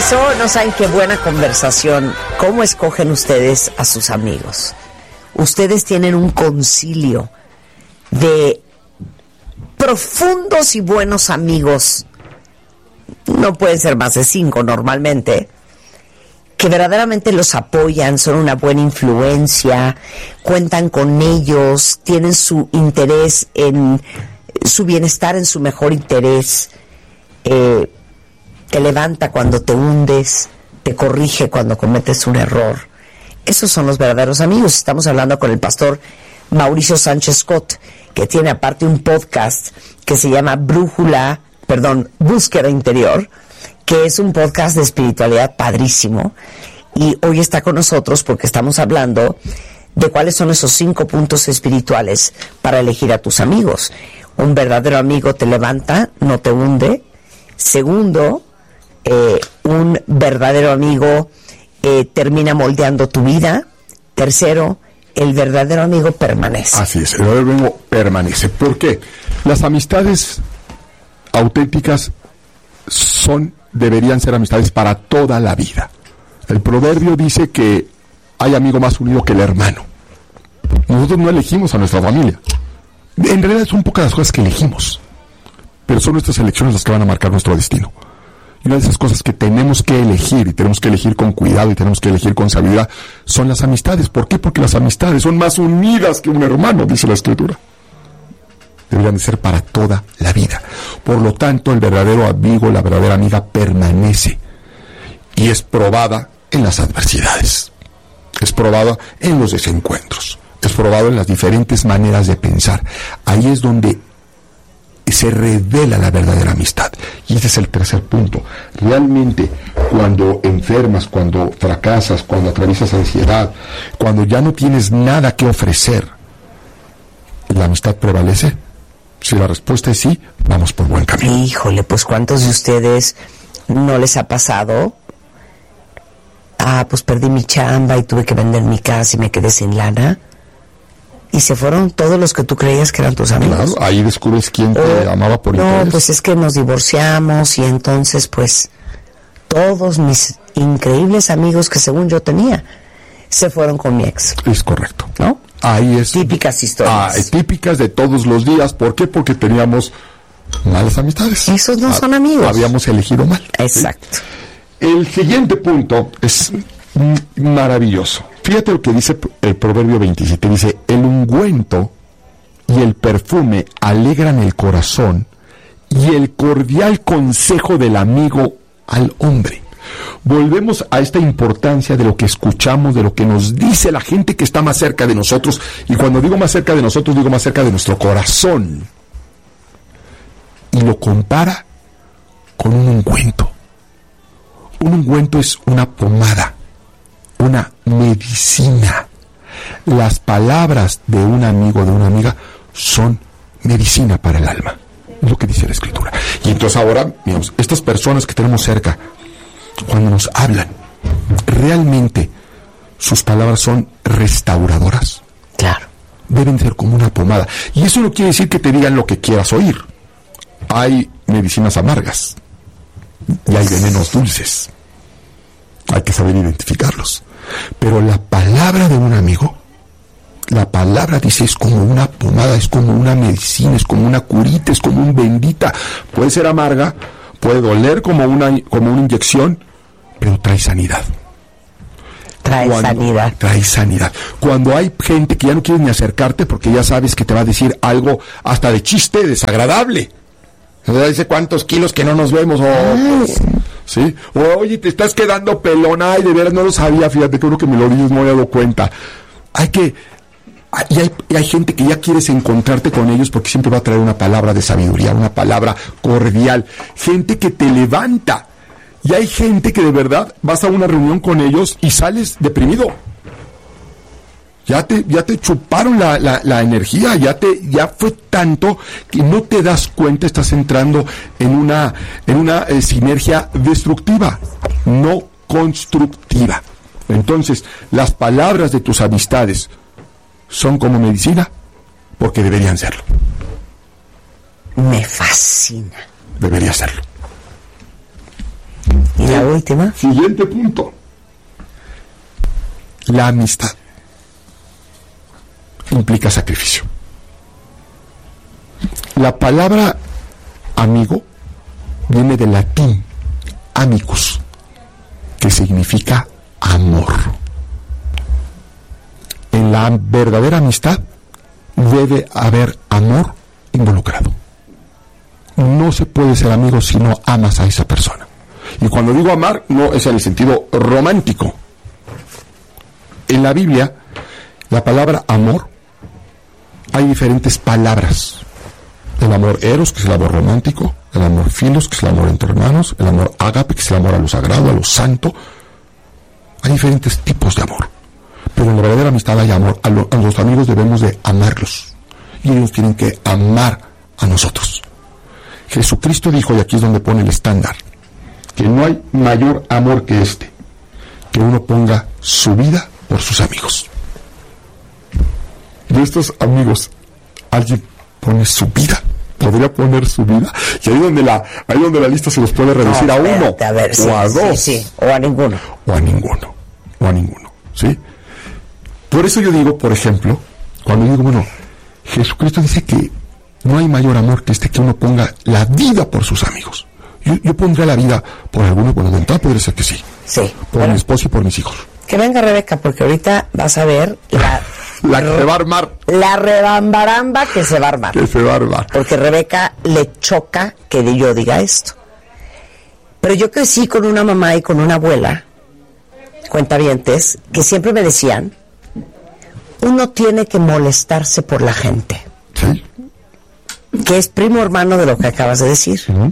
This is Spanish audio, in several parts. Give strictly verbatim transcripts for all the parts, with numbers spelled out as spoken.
regreso. No saben qué buena conversación. ¿Cómo escogen ustedes a sus amigos? Ustedes tienen un concilio de profundos y buenos amigos. No pueden ser más de cinco normalmente, que verdaderamente los apoyan, son una buena influencia, cuentan con ellos, tienen su interés en su bienestar, en su mejor interés, eh, te levanta cuando te hundes, te corrige cuando cometes un error. Esos son los verdaderos amigos. Estamos hablando con el pastor Mauricio Sánchez Scott, que tiene aparte un podcast que se llama Brújula, perdón, Búsqueda Interior, que es un podcast de espiritualidad padrísimo, y hoy está con nosotros porque estamos hablando de cuáles son esos cinco puntos espirituales para elegir a tus amigos. Un verdadero amigo te levanta, no te hunde. Segundo, eh, un verdadero amigo eh, termina moldeando tu vida. Tercero, el verdadero amigo permanece. Así es, el verdadero amigo permanece. ¿Por qué? Las amistades auténticas son, deberían ser amistades para toda la vida. El proverbio dice que hay amigo más unido que el hermano. Nosotros no elegimos a nuestra familia. En realidad son pocas las cosas que elegimos, pero son nuestras elecciones las que van a marcar nuestro destino. Y una de esas cosas que tenemos que elegir, y tenemos que elegir con cuidado, y tenemos que elegir con sabiduría, son las amistades. ¿Por qué? Porque las amistades son más unidas que un hermano, dice la Escritura. Deberían de ser para toda la vida. Por lo tanto, el verdadero amigo, la verdadera amiga permanece y es probada en las adversidades, es probada en los desencuentros, es probado en las diferentes maneras de pensar. Ahí es donde se revela la verdadera amistad. Y ese es el tercer punto. Realmente, cuando enfermas, cuando fracasas, cuando atraviesas ansiedad, cuando ya no tienes nada que ofrecer, ¿la amistad prevalece? Si la respuesta es sí, vamos por buen camino. Híjole, pues ¿cuántos de ustedes no les ha pasado? Ah, pues perdí mi chamba y tuve que vender mi casa y me quedé sin lana. Y se fueron todos los que tú creías que eran tus amigos. Claro, ahí descubres quién te eh, amaba por no, interés. No, pues es que nos divorciamos y entonces pues todos mis increíbles amigos que según yo tenía se fueron con mi ex. Es correcto. ¿No? Ahí es. Típicas historias. Ah, típicas de todos los días. ¿Por qué? Porque teníamos malas amistades. Esos no ah, son amigos. Habíamos elegido mal. Exacto. ¿Sí? El siguiente punto es maravilloso. Fíjate lo que dice el Proverbio veintisiete. Dice, el ungüento y el perfume alegran el corazón y el cordial consejo del amigo al hombre. Volvemos a esta importancia de lo que escuchamos, de lo que nos dice la gente que está más cerca de nosotros. Y cuando digo más cerca de nosotros, digo más cerca de nuestro corazón. Y lo compara con un ungüento. Un ungüento es una pomada, una medicina. Las palabras de un amigo, de una amiga, son medicina para el alma. Es lo que dice la Escritura. Y entonces ahora, digamos, estas personas que tenemos cerca, cuando nos hablan, realmente sus palabras son restauradoras. Claro. Deben ser como una pomada. Y eso no quiere decir que te digan lo que quieras oír. Hay medicinas amargas y hay venenos dulces. Hay que saber identificarlos. Pero la palabra de un amigo, la palabra, dice, es como una pomada, es como una medicina, es como una curita, es como un bendita. Puede ser amarga, puede doler como una, como una inyección, pero trae sanidad. Trae Cuando, sanidad. Trae sanidad. Cuando hay gente que ya no quiere ni acercarte porque ya sabes que te va a decir algo hasta de chiste, desagradable. Dice, ¿cuántos kilos que no nos vemos? Oh, ¿sí? O, oye, te estás quedando pelón. Ay, de veras no lo sabía, fíjate, creo que me lo dices, no me he dado cuenta. Hay que... Y hay, y hay gente que ya quieres encontrarte con ellos porque siempre va a traer una palabra de sabiduría, una palabra cordial. Gente que te levanta. Y hay gente que de verdad vas a una reunión con ellos y sales deprimido. Ya te, ya te chuparon la, la, la energía, ya te, ya fue tanto que no te das cuenta, estás entrando en una, en una eh, sinergia destructiva, no constructiva. Entonces, las palabras de tus amistades son como medicina, porque deberían serlo. Me fascina. Debería serlo. Y la última. Siguiente punto. La amistad implica sacrificio. La palabra amigo viene del latín amicus, que significa amor. En la verdadera amistad debe haber amor involucrado. No se puede ser amigo si no amas a esa persona. Y cuando digo amar, no es en el sentido romántico. En la Biblia, la palabra amor, hay diferentes palabras. El amor eros, que es el amor romántico, el amor filos, que es el amor entre hermanos, el amor ágape, que es el amor a lo sagrado, a lo santo. Hay diferentes tipos de amor. Pero en la verdadera amistad hay amor. A, lo, a los amigos debemos de amarlos. Y ellos tienen que amar a nosotros. Jesucristo dijo, y aquí es donde pone el estándar, que no hay mayor amor que este, que uno ponga su vida por sus amigos. De estos amigos, alguien pone su vida, podría poner su vida, y ahí donde la, ahí donde la lista se los puede reducir no, a espérate, uno, a ver, o sí, a dos, sí, sí, o a ninguno, o a ninguno, o a ninguno, ¿sí? Por eso yo digo, por ejemplo, cuando digo, bueno, Jesucristo dice que no hay mayor amor que este, que uno ponga la vida por sus amigos. Yo, yo pondría la vida por alguno, bueno, de entrada podría ser que sí. Sí. Por bueno, mi esposo y por mis hijos. Que venga Rebeca, porque ahorita vas a ver la... la que se va a armar. La rebambaramba que se va a armar. Que se va a armar. Porque Rebeca le choca que yo diga esto. Pero yo crecí con una mamá y con una abuela, cuentavientes, que siempre me decían, uno tiene que molestarse por la gente. Sí. Que es primo hermano de lo que acabas de decir. Uh-huh.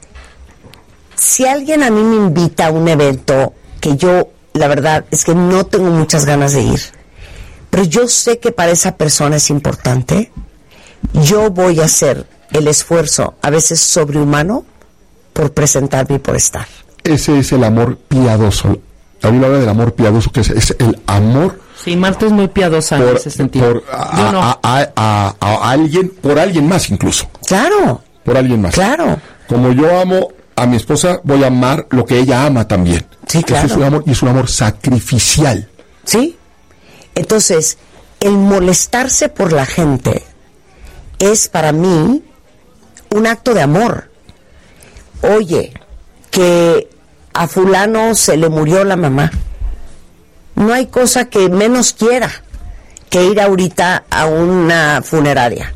Si alguien a mí me invita a un evento que yo, la verdad, es que no tengo muchas ganas de ir, pero yo sé que para esa persona es importante, yo voy a hacer el esfuerzo, a veces sobrehumano, por presentarme y por estar. Ese es el amor piadoso. La Biblia habla del amor piadoso, que es, es el amor... Sí, Marta es muy piadosa por, en ese sentido. Por, a, Yo no. a, a, a, a alguien, por alguien más incluso. Claro. Por alguien más. Claro. Como yo amo a mi esposa, voy a amar lo que ella ama también. Sí, claro. Eso es un amor, y es un amor sacrificial. Sí. Entonces, el molestarse por la gente es para mí un acto de amor. Oye, que a fulano se le murió la mamá. No hay cosa que menos quiera que ir ahorita a una funeraria.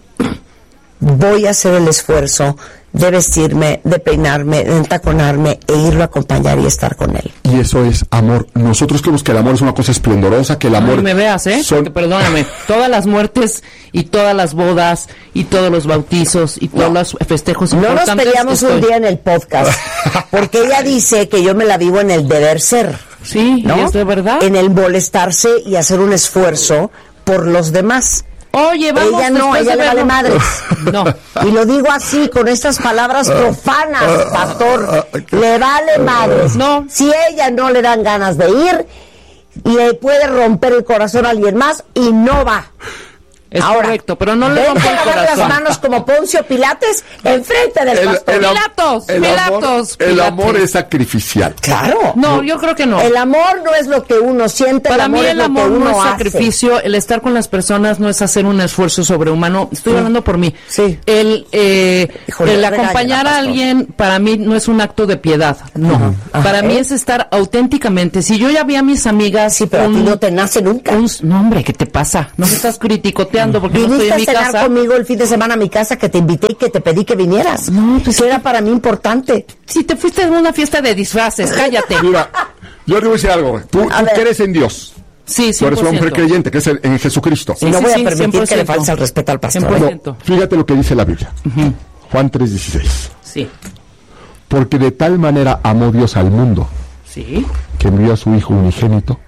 Voy a hacer el esfuerzo de vestirme, de peinarme, de entaconarme e irlo a acompañar y estar con él. Y eso es amor. Nosotros creemos que el amor es una cosa esplendorosa, que el amor... No me veas, ¿eh? Son... Porque, perdóname, todas las muertes y todas las bodas y todos los bautizos y todos no. los festejos no importantes... No nos peleamos estoy... un día en el podcast, porque ella dice que yo me la vivo en el deber ser. Sí, ¿no? ¿Es de verdad? En el molestarse y hacer un esfuerzo por los demás. Oye, vamos, ella no, ella le vale madres. No. Y lo digo así, con estas palabras profanas, pastor. Le vale madres. No. Si ella no le dan ganas de ir, le puede romper el corazón a alguien más y no va. Es Ahora, correcto, pero no le rompo el corazón. las manos como Poncio Pilates enfrente del el, pastor. El, Pilatos, el Pilatos, amor, Pilates. El amor es sacrificial. Claro. No, no, yo creo que no. El amor no es lo que uno siente. Para el amor mí el es amor lo que uno no es hace. sacrificio. El estar con las personas no es hacer un esfuerzo sobrehumano. Estoy sí. hablando por mí. Sí. El, eh, Híjole, el acompañar a alguien para mí no es un acto de piedad. No. Uh-huh. Ajá, para ¿eh? mí es estar auténticamente. Si yo ya vi a mis amigas. Sí, pero un, a ti no te nace nunca. Un, no, hombre, ¿qué te pasa? No me estás criticoteando porque no estoy en mi cenar casa. Conmigo el fin de semana a mi casa, que te invité y que te pedí que vinieras. No, pues eso era para mí importante. Si te fuiste a una fiesta de disfraces, cállate. Mira, yo te voy a decir algo. Tú, tú crees en Dios. Sí, sí. Tú eres una mujer creyente, que es en, en Jesucristo. Sí, y no sí, voy sí, a permitir cien por ciento. Que le falte el respeto al pastor. cien por ciento. No, fíjate lo que dice la Biblia. Uh-huh. Juan tres dieciséis. Sí. Porque de tal manera amó Dios al mundo. Sí. Que envió a su Hijo unigénito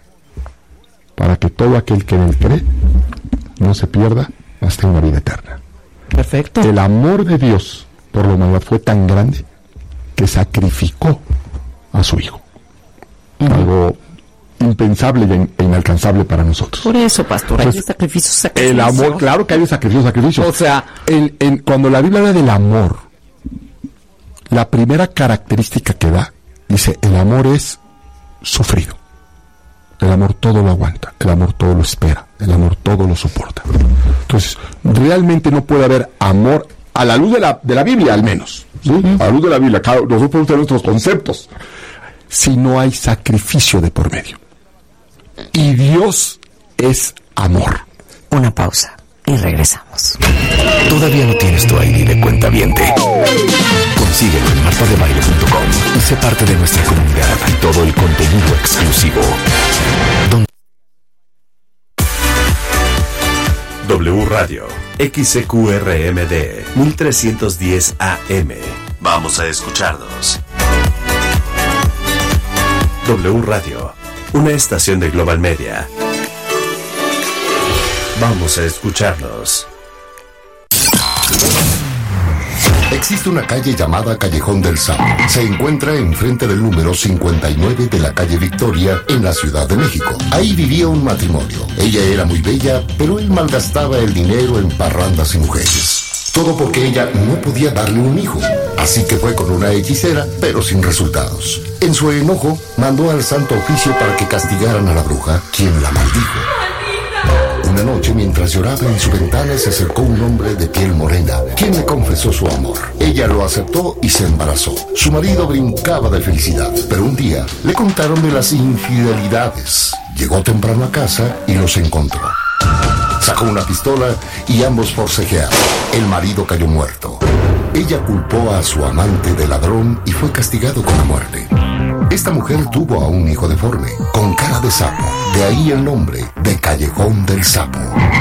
para que todo aquel que en él cree no se pierda, mas tenga una vida eterna. Perfecto. El amor de Dios por la humanidad fue tan grande que sacrificó a su Hijo. Uh-huh. Algo impensable e inalcanzable para nosotros. Por eso, pastor, Entonces, hay sacrificios, sacrificios. El amor, claro que hay sacrificios, sacrificios. O sea, en, en, cuando la Biblia habla del amor, la primera característica que da dice, el amor es sufrido. El amor todo lo aguanta, el amor todo lo espera, el amor todo lo soporta. Entonces, realmente no puede haber amor a la luz de la, de la Biblia, al menos, ¿sí? A la luz de la Biblia, cada, nosotros podemos tener nuestros conceptos, si no hay sacrificio de por medio. Y Dios es amor. Una pausa y regresamos. ¿Todavía no tienes tu I D de cuentaviente? Consíguelo en marta de baile punto com y sé parte de nuestra comunidad y todo el contenido exclusivo. Don... W Radio, X C Q R M D, mil trescientos diez A M. Vamos a escucharnos. W Radio, una estación de Global Media. Vamos a escucharnos. Existe una calle llamada Callejón del Sapo. Se encuentra enfrente del número cincuenta y nueve de la calle Victoria, en la Ciudad de México. Ahí vivía un matrimonio. Ella era muy bella, pero él malgastaba el dinero en parrandas y mujeres. Todo porque ella no podía darle un hijo. Así que fue con una hechicera, pero sin resultados. En su enojo, mandó al Santo Oficio para que castigaran a la bruja, quien la maldijo. Una noche, mientras lloraba en su ventana, se acercó un hombre de piel morena, quien le confesó su amor. Ella lo aceptó y se embarazó. Su marido brincaba de felicidad, pero un día le contaron de las infidelidades. Llegó temprano a casa y los encontró. Sacó una pistola y ambos forcejearon. El marido cayó muerto. Ella culpó a su amante de ladrón y fue castigado con la muerte. Esta mujer tuvo a un hijo deforme, con cara de sapo. De ahí el nombre de Callejón del Sapo.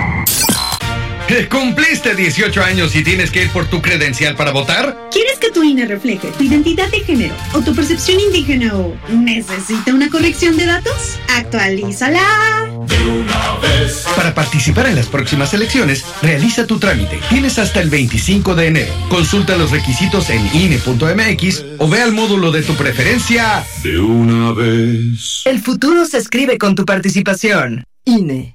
¿Cumpliste dieciocho años y tienes que ir por tu credencial para votar? ¿Quieres que tu I N E refleje tu identidad de género o tu percepción indígena o necesita una corrección de datos? ¡Actualízala! De una vez. Para participar en las próximas elecciones, realiza tu trámite. Tienes hasta el veinticinco de enero. Consulta los requisitos en I N E punto M X o ve al módulo de tu preferencia. De una vez. El futuro se escribe con tu participación. I N E.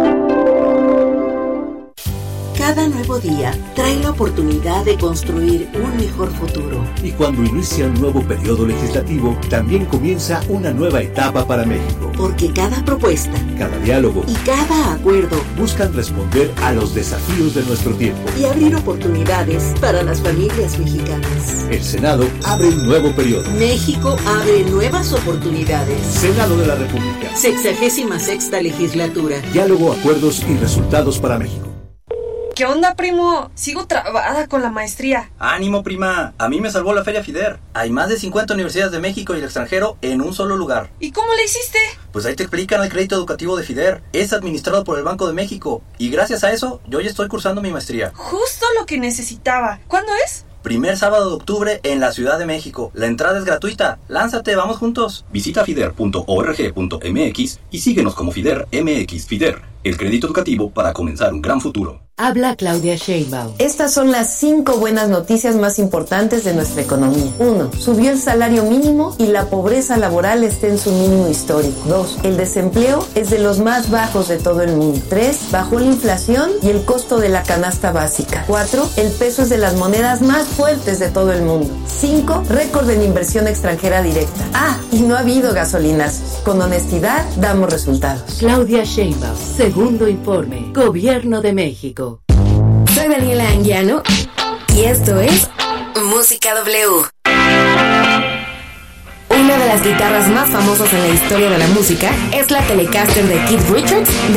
Cada nuevo día trae la oportunidad de construir un mejor futuro. Y cuando inicia un nuevo periodo legislativo, también comienza una nueva etapa para México. Porque cada propuesta, cada diálogo y cada acuerdo buscan responder a los desafíos de nuestro tiempo y abrir oportunidades para las familias mexicanas. El Senado abre un nuevo periodo. México abre nuevas oportunidades. Senado de la República. Sexagésima sexta legislatura. Diálogo, acuerdos y resultados para México. ¿Qué onda, primo? Sigo trabada con la maestría. ¡Ánimo, prima! A mí me salvó la Feria FIDER. Hay más de cincuenta universidades de México y el extranjero en un solo lugar. ¿Y cómo le hiciste? Pues ahí te explican el crédito educativo de FIDER. Es administrado por el Banco de México. Y gracias a eso, yo ya estoy cursando mi maestría. Justo lo que necesitaba. ¿Cuándo es? Primer sábado de octubre en la Ciudad de México. La entrada es gratuita. Lánzate, vamos juntos. Visita fider punto org punto m x y síguenos como FIDER M X. FIDER, el crédito educativo para comenzar un gran futuro. Habla Claudia Sheinbaum. Estas son las cinco buenas noticias más importantes de nuestra economía. Uno, subió el salario mínimo y la pobreza laboral está en su mínimo histórico. Dos, el desempleo es de los más bajos de todo el mundo. Tres, bajó la inflación y el costo de la canasta básica. Cuatro, el peso es de las monedas más fuertes de todo el mundo. Cinco, récord en inversión extranjera directa. Ah, y no ha habido gasolinazos. Con honestidad damos resultados. Claudia Sheinbaum, segundo informe, Gobierno de México. Soy Daniela Anguiano y esto es Música W. Una de las guitarras más famosas en la historia de la música es la Telecaster de Keith Richards